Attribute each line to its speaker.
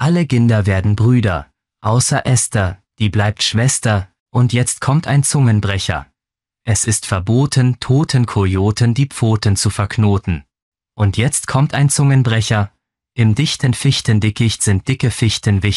Speaker 1: Alle Kinder werden Brüder, außer Esther, die bleibt Schwester, und jetzt kommt ein Zungenbrecher. Es ist verboten, toten Kojoten die Pfoten zu verknoten. Und jetzt kommt ein Zungenbrecher. Im dichten Fichtendickicht sind dicke Fichten wichtig.